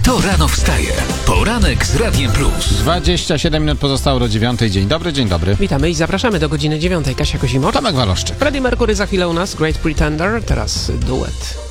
Kto rano wstaje? Poranek z Radiem Plus. 27 minut pozostało do 9. Dzień dobry, dzień dobry. Witamy i zapraszamy do godziny 9. Kasia Kozimowicz. Tomek Waloszczyk. Freddie Mercury za chwilę u nas, Great Pretender, teraz duet.